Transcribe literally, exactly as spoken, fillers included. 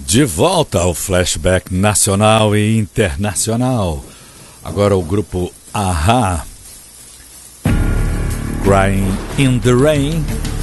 De volta ao flashback nacional e internacional. Agora o grupo A-ha, Crying in the Rain,